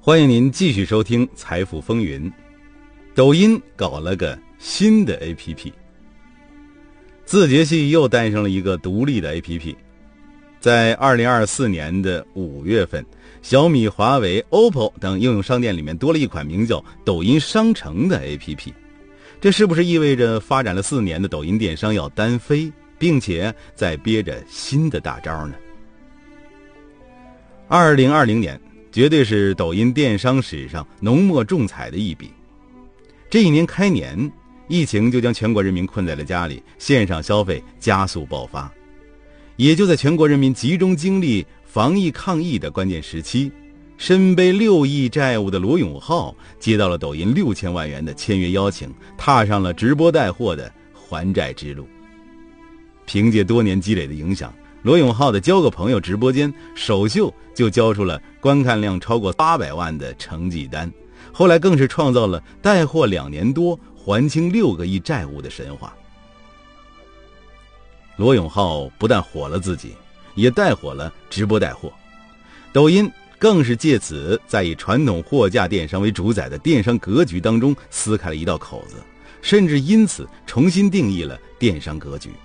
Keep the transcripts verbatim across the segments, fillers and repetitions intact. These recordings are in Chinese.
欢迎您继续收听《财富风云》。抖音搞了个新的 A P P， 字节系又诞生了一个独立的 A P P。在二零二四年的五月份，小米、华为、O P P O 等应用商店里面多了一款名叫抖音商城的 A P P。这是不是意味着发展了四年的抖音电商要单飞，并且在憋着新的大招呢？二零二零年绝对是抖音电商史上浓墨重彩的一笔。这一年开年，疫情就将全国人民困在了家里，线上消费加速爆发。也就在全国人民集中精力防疫抗疫的关键时期，身背六亿债务的罗永浩接到了抖音六千万元的签约邀请，踏上了直播带货的还债之路。凭借多年积累的影响，罗永浩的交个朋友直播间首秀就交出了观看量超过八百万的成绩单，后来更是创造了带货两年多还清六个亿债务的神话。罗永浩不但火了自己，也带火了直播带货。抖音更是借此在以传统货架电商为主宰的电商格局当中撕开了一道口子，甚至因此重新定义了电商格局。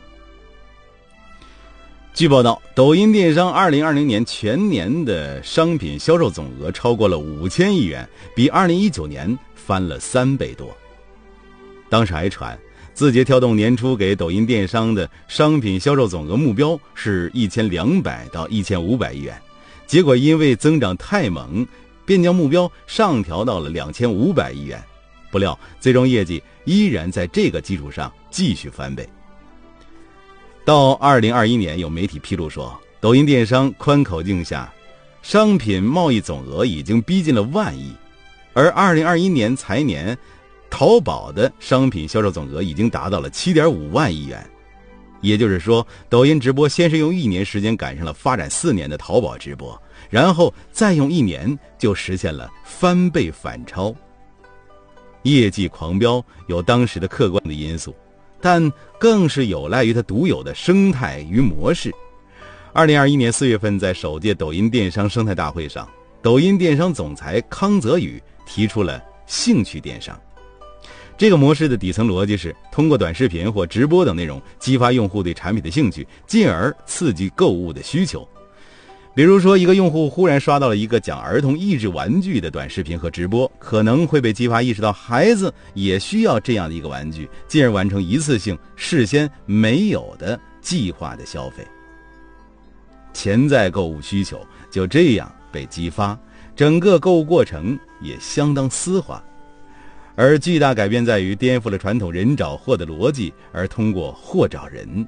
据报道，抖音电商二零二零年全年的商品销售总额超过了五千亿元，比二零一九年翻了三倍多。当时还传，字节跳动年初给抖音电商的商品销售总额目标是一千两百到一千五百亿元，结果因为增长太猛，便将目标上调到了两千五百亿元。不料最终业绩依然在这个基础上继续翻倍。到二零二一年，有媒体披露说，抖音电商宽口径下商品贸易总额已经逼近了万亿，而二零二一年财年淘宝的商品销售总额已经达到了 七点五万亿元。也就是说，抖音直播先是用一年时间赶上了发展四年的淘宝直播，然后再用一年就实现了翻倍反超。业绩狂飙有当时的客观的因素，但更是有赖于它独有的生态与模式。二零二一年四月份，在首届抖音电商生态大会上，抖音电商总裁康泽宇提出了兴趣电商。这个模式的底层逻辑是通过短视频或直播等内容激发用户对产品的兴趣，进而刺激购物的需求。比如说，一个用户忽然刷到了一个讲儿童益智玩具的短视频和直播，可能会被激发意识到孩子也需要这样的一个玩具，进而完成一次性事先没有的计划的消费。潜在购物需求就这样被激发，整个购物过程也相当丝滑。而巨大改变在于颠覆了传统人找货的逻辑，而通过货找人。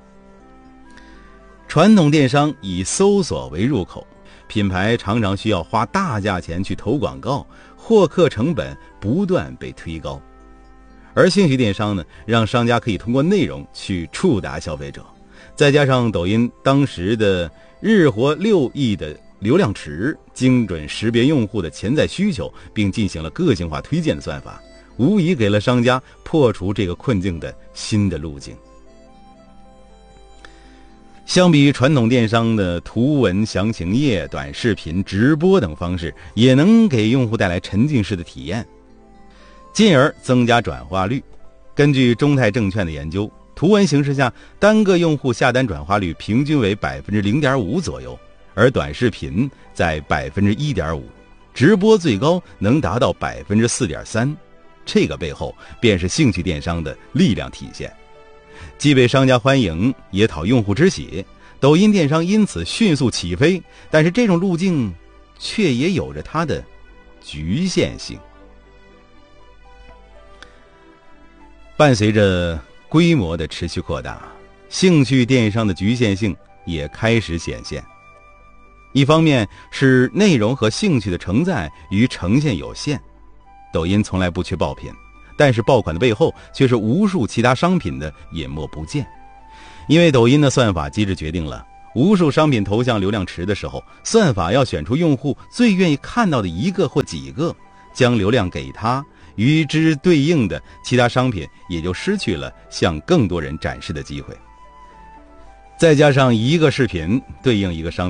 传统电商以搜索为入口，品牌常常需要花大价钱去投广告，获客成本不断被推高。而兴趣电商呢，让商家可以通过内容去触达消费者，再加上抖音当时的日活六亿的流量池，精准识别用户的潜在需求，并进行了个性化推荐的算法，无疑给了商家破除这个困境的新的路径。相比于传统电商的图文详情页、短视频、直播等方式，也能给用户带来沉浸式的体验，进而增加转化率。根据中泰证券的研究，图文形式下单个用户下单转化率平均为 百分之零点五 左右，而短视频在 百分之一点五， 直播最高能达到 百分之四点三。 这个背后便是兴趣电商的力量体现，既被商家欢迎，也讨用户之喜。抖音电商因此迅速起飞，但是这种路径却也有着它的局限性。伴随着规模的持续扩大，兴趣电商的局限性也开始显现。一方面是内容和兴趣的承载与呈现有限，抖音从来不缺爆品，但是爆款的背后却是无数其他商品的隐没不见。因为抖音的算法机制决定了无数商品投向流量池的时候，算法要选出用户最愿意看到的一个或几个，将流量给他，与之对应的其他商品也就失去了向更多人展示的机会。再加上一个视频对应一个商品，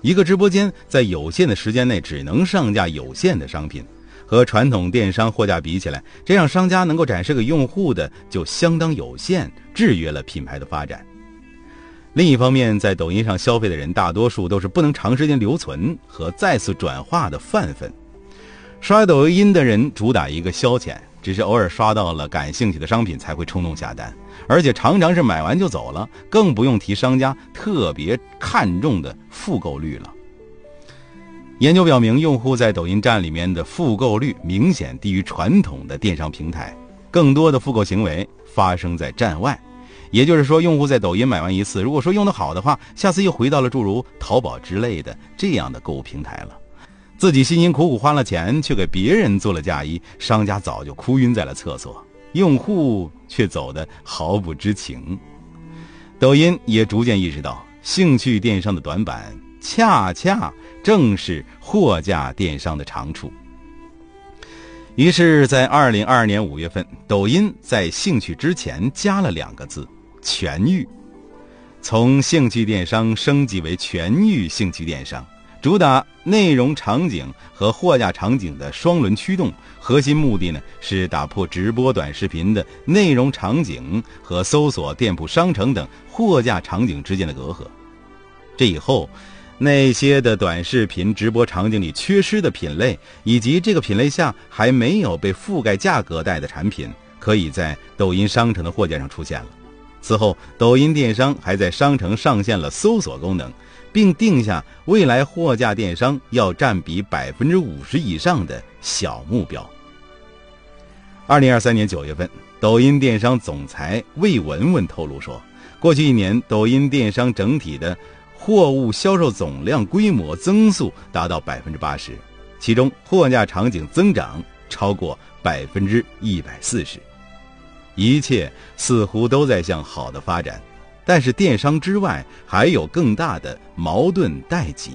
一个直播间在有限的时间内只能上架有限的商品，和传统电商货架比起来，这样商家能够展示给用户的就相当有限，制约了品牌的发展。另一方面，在抖音上消费的人大多数都是不能长时间留存和再次转化的泛粉，刷抖音的人主打一个消遣，只是偶尔刷到了感兴趣的商品才会冲动下单，而且常常是买完就走了，更不用提商家特别看重的复购率了。研究表明，用户在抖音站里面的复购率明显低于传统的电商平台，更多的复购行为发生在站外。也就是说，用户在抖音买完一次，如果说用得好的话，下次又回到了诸如淘宝之类的这样的购物平台了。自己辛辛苦苦花了钱，却给别人做了嫁衣，商家早就哭晕在了厕所，用户却走得毫不知情。抖音也逐渐意识到，兴趣电商的短板恰恰正是货架电商的长处。于是在二零二二年五月份，抖音在兴趣之前加了两个字：全域。从兴趣电商升级为全域兴趣电商，主打内容场景和货架场景的双轮驱动，核心目的呢是打破直播短视频的内容场景和搜索、店铺、商城等货架场景之间的隔阂。这以后，那些的短视频直播场景里缺失的品类，以及这个品类下还没有被覆盖价格带的产品，可以在抖音商城的货架上出现了。此后，抖音电商还在商城上线了搜索功能，并定下未来货架电商要占比 百分之五十 以上的小目标。二零二三年九月份，抖音电商总裁魏文文透露说，过去一年抖音电商整体的货物销售总量规模增速达到 百分之八十， 其中货架场景增长超过 百分之一百四十。一切似乎都在向好的发展，但是电商之外还有更大的矛盾待解。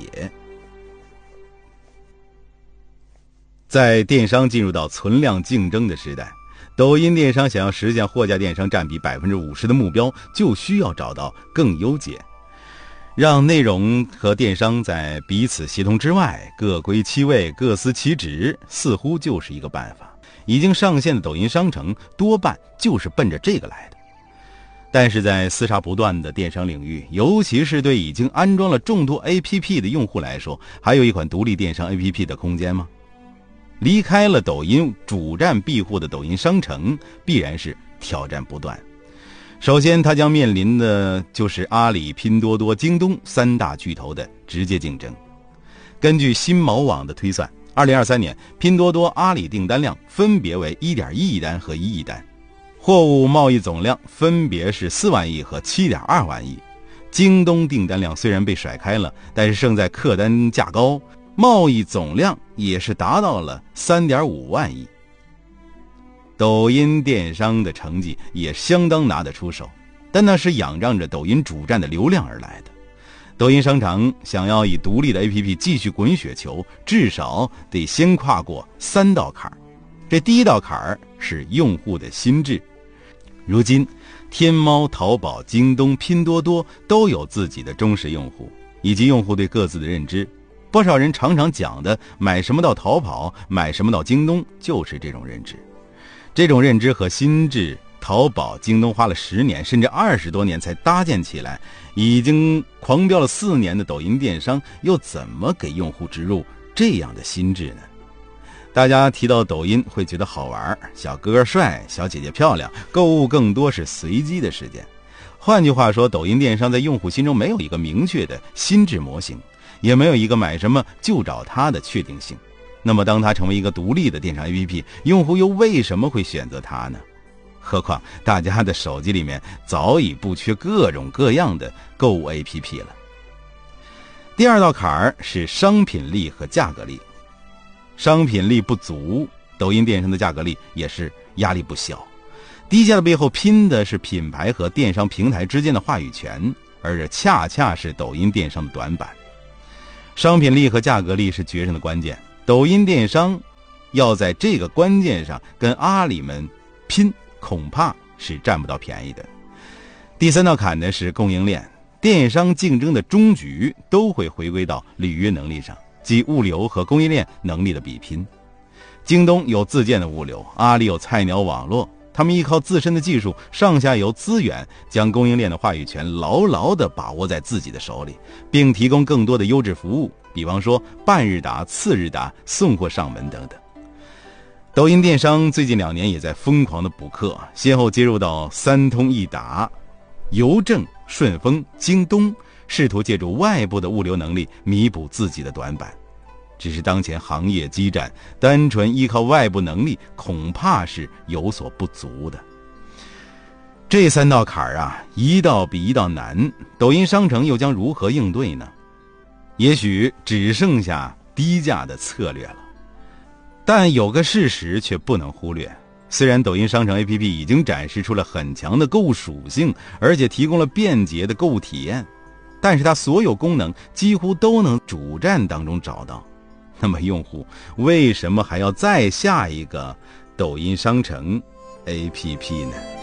在电商进入到存量竞争的时代，抖音电商想要实现货架电商占比 百分之五十 的目标，就需要找到更优解，让内容和电商在彼此协同之外各归其位，各司其职，似乎就是一个办法。已经上线的抖音商城多半就是奔着这个来的。但是在厮杀不断的电商领域，尤其是对已经安装了众多 A P P 的用户来说，还有一款独立电商 A P P 的空间吗？离开了抖音主战庇护的抖音商城，必然是挑战不断。首先，它将面临的就是阿里、拼多多、京东三大巨头的直接竞争。根据新毛网的推算，二零二三年拼多多、阿里订单量分别为 一点一亿单和一亿单，货物贸易总量分别是四万亿和 七点二万亿。京东订单量虽然被甩开了，但是胜在客单价高，贸易总量也是达到了 三点五万亿。抖音电商的成绩也相当拿得出手，但那是仰仗着抖音主站的流量而来的。抖音商城想要以独立的 A P P 继续滚雪球，至少得先跨过三道坎儿。这第一道坎儿是用户的心智。如今，天猫、淘宝、京东、拼多多都有自己的忠实用户，以及用户对各自的认知。不少人常常讲的买什么到淘宝，买什么到京东，就是这种认知。这种认知和心智，淘宝、京东花了十年甚至二十多年才搭建起来，已经狂飙了四年的抖音电商，又怎么给用户植入这样的心智呢？大家提到抖音会觉得好玩，小哥哥帅，小姐姐漂亮，购物更多是随机的事件。换句话说，抖音电商在用户心中没有一个明确的心智模型，也没有一个买什么就找它的确定性。那么当它成为一个独立的电商 A P P， 用户又为什么会选择它呢？何况大家的手机里面早已不缺各种各样的购物 A P P 了。第二道坎儿是商品力和价格力。商品力不足，抖音电商的价格力也是压力不小。低价的背后拼的是品牌和电商平台之间的话语权，而这恰恰是抖音电商的短板。商品力和价格力是决胜的关键，抖音电商要在这个关键上跟阿里们拼，恐怕是占不到便宜的。第三道坎呢是供应链。 电商竞争的终局都会回归到履约能力上，即物流和供应链能力的比拼。京东有自建的物流，阿里有菜鸟网络，他们依靠自身的技术、上下游资源，将供应链的话语权牢牢地把握在自己的手里，并提供更多的优质服务，比方说半日达、次日达、送货上门等等。抖音电商最近两年也在疯狂的补课，先后接入到三通一达、邮政、顺丰、京东，试图借助外部的物流能力弥补自己的短板。只是当前行业激战，单纯依靠外部能力恐怕是有所不足的。这三道坎儿啊，一道比一道难，抖音商城又将如何应对呢？也许只剩下低价的策略了。但有个事实却不能忽略，虽然抖音商城 A P P 已经展示出了很强的购物属性，而且提供了便捷的购物体验，但是它所有功能几乎都能主站当中找到。那么用户为什么还要再下一个抖音商城 A P P 呢？